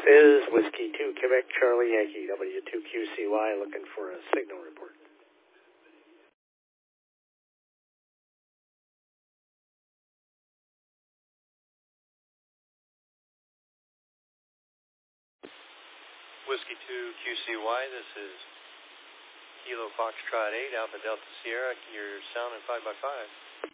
is Whiskey 2 Quebec Charlie Yankee, W2QCY, looking for a signal report. Whiskey 2 QCY, this is Kilo Foxtrot 8, Alpha Delta Sierra, you're sounding 5x5.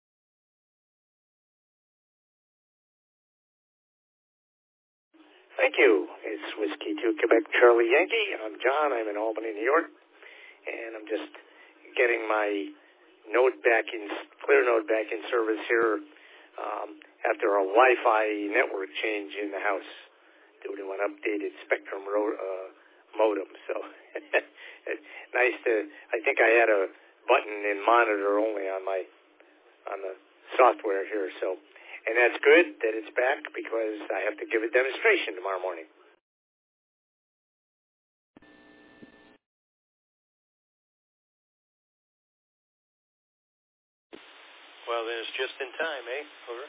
Thank you. It's Whiskey 2 Quebec Charlie Yankee. I'm John. I'm in Albany, New York. And I'm just getting my clear node back in service here after a Wi-Fi network change in the house due to an updated Spectrum modem. So it's nice I think I had a button in monitor only on the software here. So. And that's good that it's back because I have to give a demonstration tomorrow morning. Well, then it's just in time, eh? Over.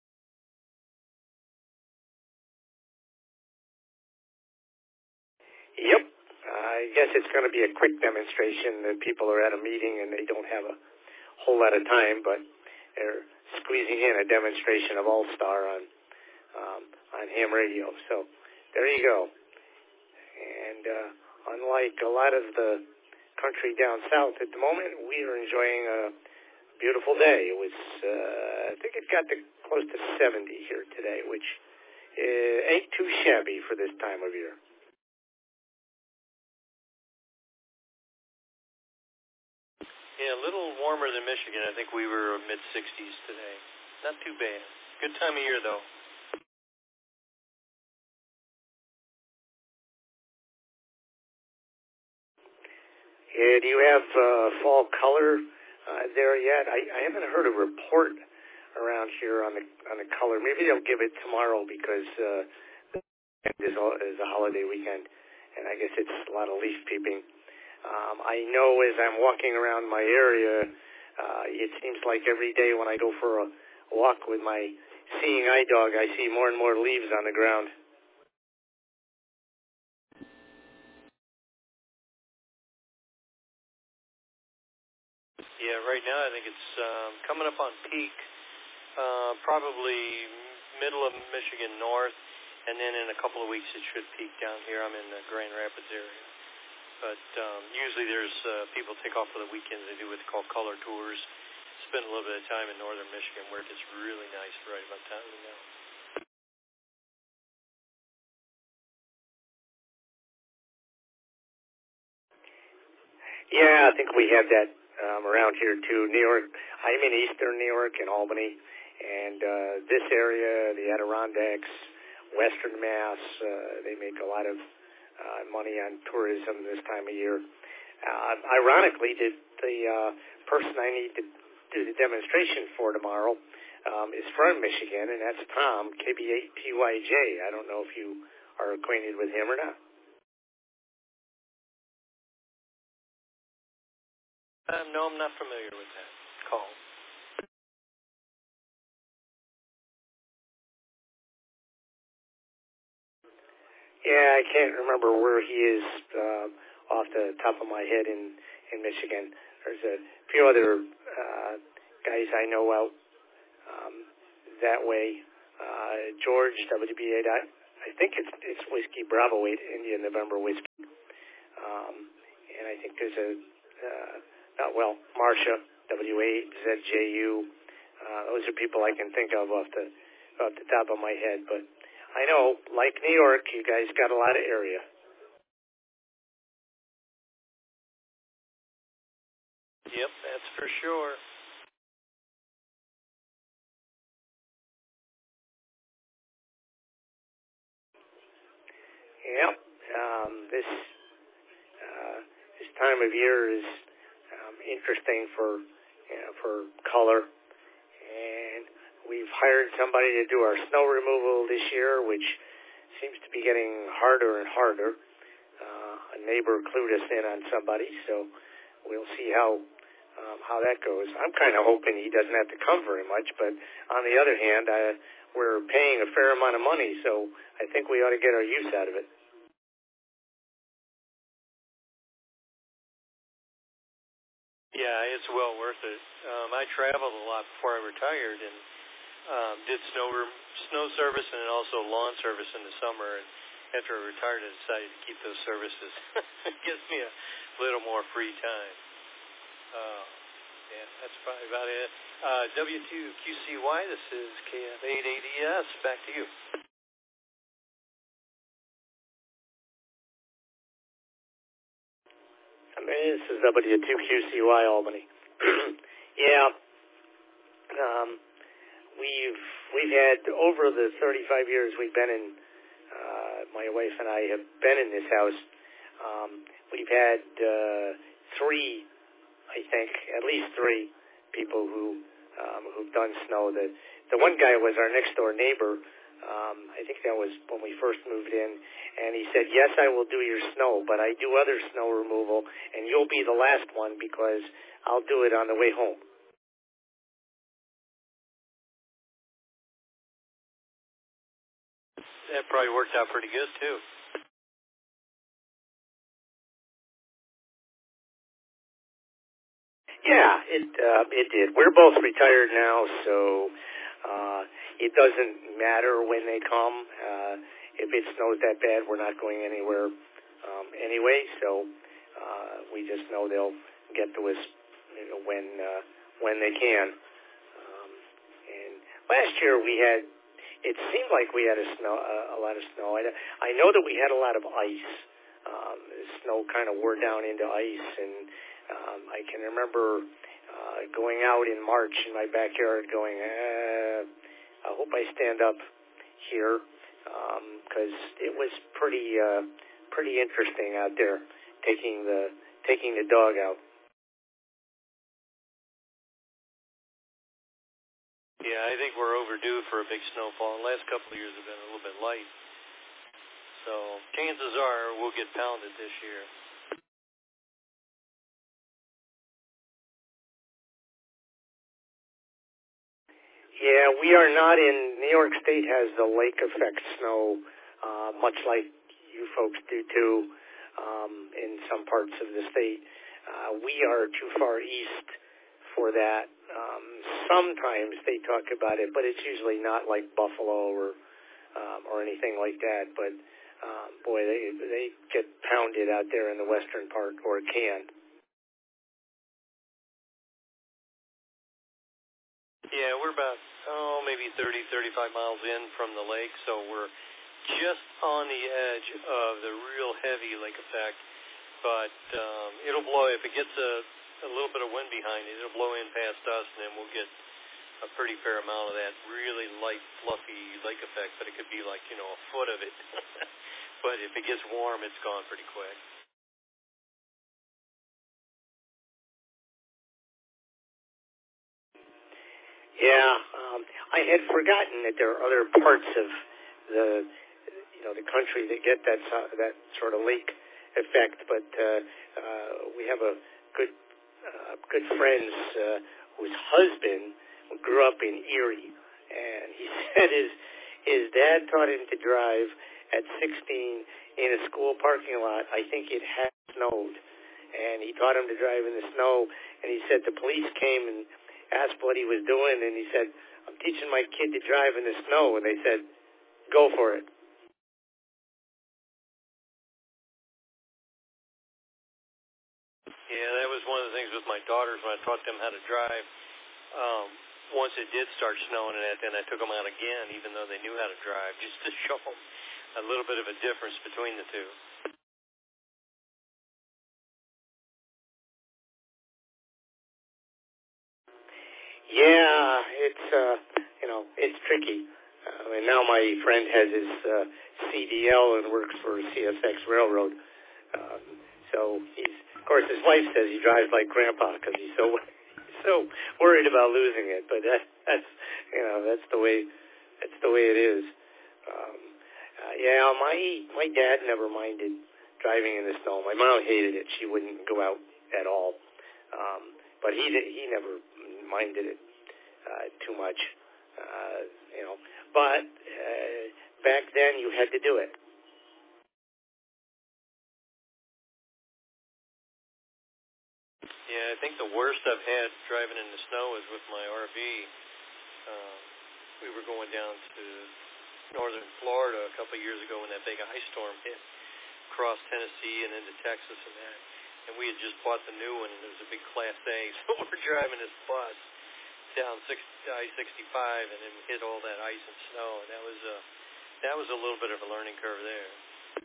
Yep. I guess it's going to be a quick demonstration that people are at a meeting and they don't have a whole lot of time, but they're squeezing in a demonstration of All-Star on ham radio. So there you go. And unlike a lot of the country down south at the moment, we are enjoying a beautiful day. It was, I think it got to close to 70 here today, which ain't too shabby for this time of year. Yeah, a little warmer than Michigan. I think we were mid-60s today. Not too bad. Good time of year, though. Yeah, do you have fall color there yet? I haven't heard a report around here on the color. Maybe they'll give it tomorrow because it is a holiday weekend, and I guess it's a lot of leaf peeping. I know as I'm walking around my area, it seems like every day when I go for a walk with my seeing eye dog, I see more and more leaves on the ground. Yeah, right now I think it's coming up on peak, probably middle of Michigan north, and then in a couple of weeks it should peak down here. I'm in the Grand Rapids area. But usually there's people take off for the weekends. They do what they call color tours. Spend a little bit of time in northern Michigan where it gets really nice right about time now. Yeah, I think we have that around here too. New York, I'm in eastern New York in Albany, and this area, the Adirondacks, Western Mass, they make a lot of money on tourism this time of year. Ironically, the person I need to do the demonstration for tomorrow is from Michigan, and that's Tom, KB8PYJ. I don't know if you are acquainted with him or not. No, I'm not familiar with that call. Yeah, I can't remember where he is off the top of my head in Michigan. There's a few other guys I know out that way. George, WB8, I think it's Whiskey Bravo 8, India November Whiskey. And I think there's Marcia, W8, ZJU. Those are people I can think of off the top of my head, but I know, like New York, you guys got a lot of area. Yep, that's for sure. Yep. This time of year is interesting for color, and we've hired somebody to do our snow removal this year, which seems to be getting harder and harder. A neighbor clued us in on somebody, so we'll see how that goes. I'm kind of hoping he doesn't have to come very much, but on the other hand, we're paying a fair amount of money, so I think we ought to get our use out of it. Yeah, it's well worth it. I traveled a lot before I retired and did snow service and then also lawn service in the summer. And after I retired, I decided to keep those services. It gives me a little more free time. Yeah, that's probably about it. W2QCY, this is KF880S. Back to you. This is W2QCY Albany. Yeah, we've had over the 35 years we've been in. My wife and I have been in this house. We've had at least three people who've done snow. The one guy was our next door neighbor. I think that was when we first moved in, and he said, "Yes, I will do your snow, but I do other snow removal, and you'll be the last one because I'll do it on the way home." That probably worked out pretty good too. Yeah, it did. We're both retired now, so it doesn't matter when they come. If it snows that bad, we're not going anywhere anyway. So we just know they'll get to us, when they can. And last year we had. It seemed like we had a lot of snow. I know that we had a lot of ice. Snow kind of wore down into ice, and I can remember going out in March in my backyard going, I hope I stand up here, because it was pretty interesting out there taking the dog out. Yeah, I think we're overdue for a big snowfall. The last couple of years have been a little bit light. So chances are we'll get pounded this year. Yeah, we are not in. New York State has the lake effect snow, much like you folks do too, in some parts of the state. We are too far east for that. Sometimes they talk about it, but it's usually not like Buffalo or anything like that. But boy, they get pounded out there in the western part, or can. Yeah, we're about maybe 30-35 miles in from the lake, so we're just on the edge of the real heavy lake effect. But it'll blow if it gets a little bit of wind behind it. It'll blow in past us, and then we'll get a pretty fair amount of that really light, fluffy lake effect. But it could be like a foot of it. But if it gets warm, it's gone pretty quick. Yeah, I had forgotten that there are other parts of the country that get that sort of lake effect. But we have a good friend whose husband grew up in Erie, and he said his dad taught him to drive at 16 in a school parking lot. I think it had snowed, and he taught him to drive in the snow. And he said the police came and asked what he was doing, and he said, "I'm teaching my kid to drive in the snow." And they said, "Go for it." Yeah, that was one of the things with my daughters when I taught them how to drive. Once it did start snowing and that, then I took them out again, even though they knew how to drive, just to show them a little bit of a difference between the two. Yeah, it's tricky. And now my friend has his CDL and works for CSX Railroad. So of course, his wife says he drives like Grandpa because he's so worried about losing it. But that's the way it is. Yeah, my dad never minded driving in the snow. My mom hated it; she wouldn't go out at all. But he never minded it too much. but back then you had to do it. Yeah, I think the worst I've had driving in the snow is with my RV. We were going down to northern Florida a couple of years ago when that big ice storm hit across Tennessee and into Texas and that. And we had just bought the new one, and it was a big Class A. So we're driving this bus down I-65 and then hit all that ice and snow. And that was a little bit of a learning curve there.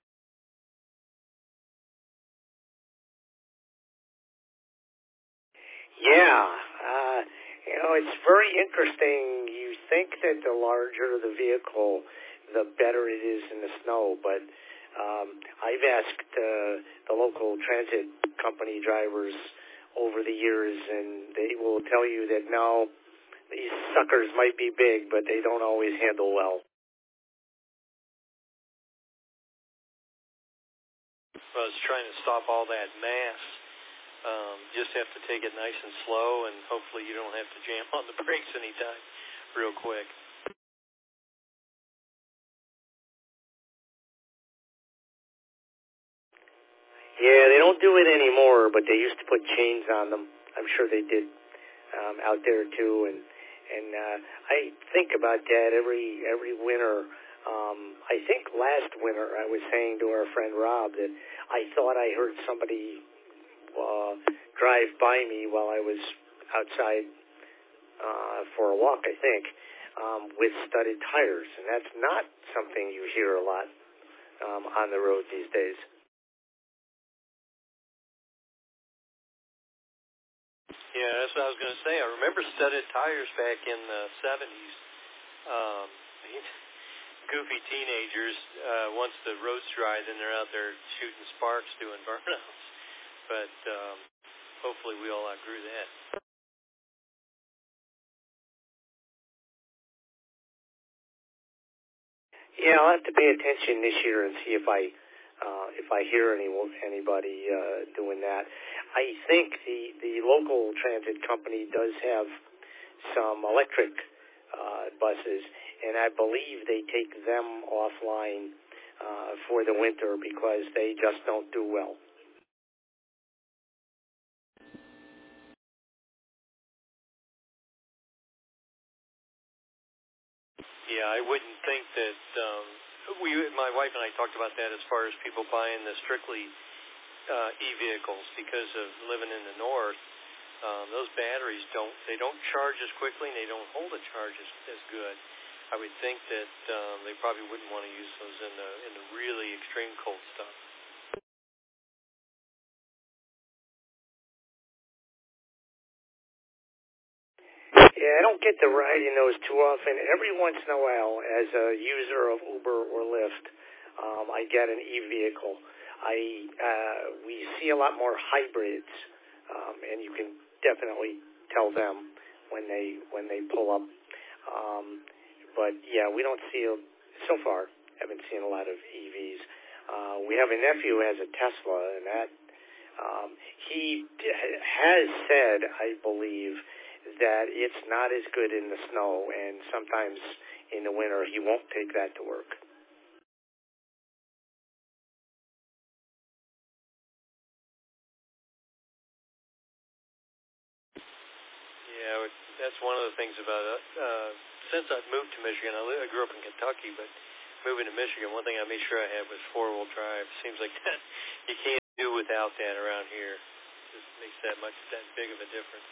Yeah, it's very interesting. You think that the larger the vehicle, the better it is in the snow, but I've asked the local transit company drivers over the years, and they will tell you that no, these suckers might be big, but they don't always handle well. I was trying to stop all that mass. Just have to take it nice and slow, and hopefully you don't have to jam on the brakes anytime real quick. Yeah, they don't do it anymore, but they used to put chains on them. I'm sure they did out there too, and I think about that every winter. I think last winter I was saying to our friend Rob that I thought I heard somebody drive by me while I was outside for a walk, I think, with studded tires, and that's not something you hear a lot on the road these days. Yeah, that's what I was going to say. I remember studded tires back in the 70s. Goofy teenagers, once the road's dry, then they're out there shooting sparks doing burnouts. But hopefully we all outgrew that. Yeah, I'll have to pay attention this year and see if I hear anybody doing that. I think the local transit company does have some electric buses, and I believe they take them offline for the winter because they just don't do well. Yeah, I wouldn't think that my wife and I talked about that as far as people buying the strictly e-vehicles because of living in the north. Those batteries don't charge as quickly, and they don't hold a charge as good. I would think that they probably wouldn't want to use those in the really extreme cold stuff. Yeah, I don't get to ride in those too often. Every once in a while, as a user of Uber or Lyft, I get an e-vehicle. We see a lot more hybrids, and you can definitely tell them when they pull up. But yeah, we don't see so far. Haven't seen a lot of EVs. We have a nephew who has a Tesla, and that he has said, I believe, that it's not as good in the snow, and sometimes in the winter he won't take that to work. Yeah, that's one of the things about it. Since I've moved to Michigan, I grew up in Kentucky, but moving to Michigan, one thing I made sure I had was four-wheel drive. Seems like that you can't do without that around here. It just makes that big of a difference.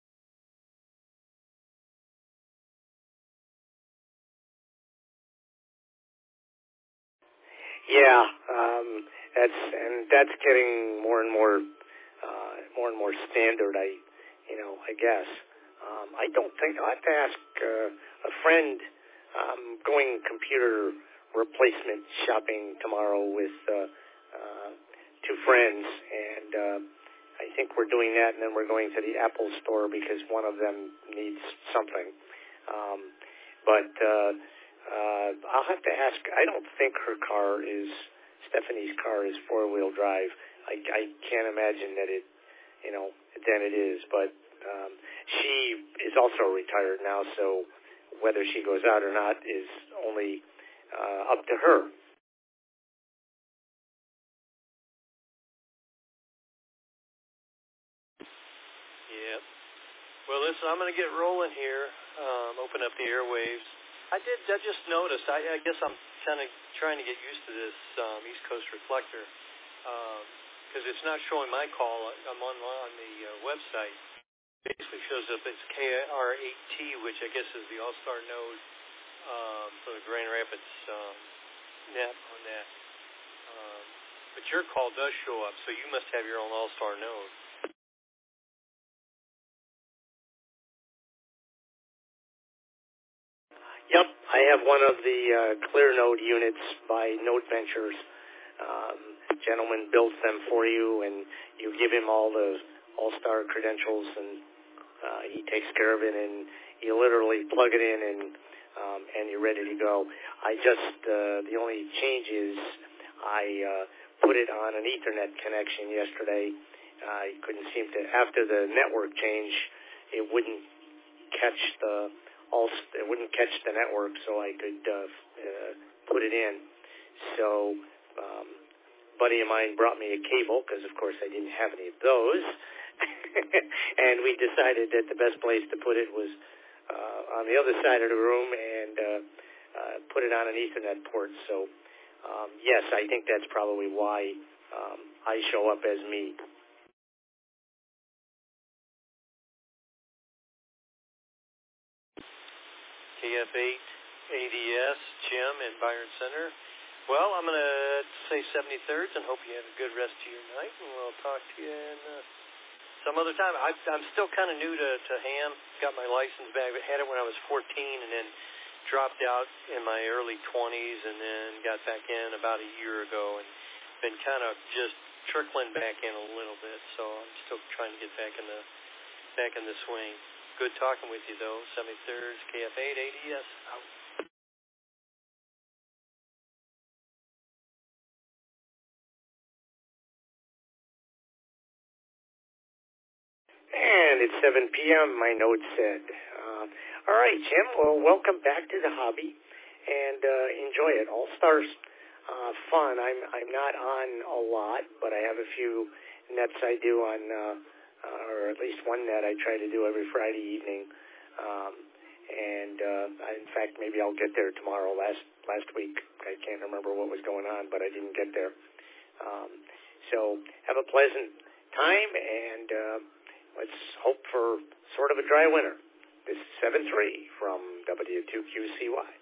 Yeah, that's getting more and more standard. I guess. I don't think I'll have to ask a friend. I'm going computer replacement shopping tomorrow with two friends, and I think we're doing that, and then we're going to the Apple store because one of them needs something. But I'll have to ask. I don't think Stephanie's car is four-wheel drive. I can't imagine that it is, but she is also retired now, so whether she goes out or not is only up to her. Yep. Well, listen, I'm going to get rolling here. Open up the airwaves. I just noticed. I guess I'm kind of trying to get used to this East Coast reflector because it's not showing my call. I'm on the website. It basically shows up as KR8T, which I guess is the All-Star node for the Grand Rapids net on that. But your call does show up, so you must have your own All-Star node. Yep, I have one of the clear node units by Node Ventures. Gentleman builds them for you, and you give him all the All-Star credentials, and he takes care of it, and you literally plug it in, and you're ready to go. The only change is I put it on an Ethernet connection yesterday. I couldn't seem to, after the network change, it wouldn't catch the network, so I could put it in. So buddy of mine brought me a cable because, of course, I didn't have any of those. And we decided that the best place to put it was on the other side of the room and put it on an Ethernet port. So, yes, I think that's probably why I show up as me. KF8 ADS, Jim in Byron Center. Well, I'm going to say 73rds and hope you have a good rest of your night, and we'll talk to you in some other time. I'm still kind of new to ham. Got my license back. I had it when I was 14 and then dropped out in my early 20s and then got back in about a year ago and been kind of just trickling back in a little bit. So I'm still trying to get back in the swing. Good talking with you, though. 73rds, KF8 ADS out. And it's 7 p.m., my note said. All right, Jim, well, welcome back to the hobby, and enjoy it. All-Stars fun. I'm not on a lot, but I have a few nets I do on, or at least one net I try to do every Friday evening. In fact, maybe I'll get there tomorrow. Last week, I can't remember what was going on, but I didn't get there. So have a pleasant time, and let's hope for sort of a dry winter. This is 7-3 from W2QCY.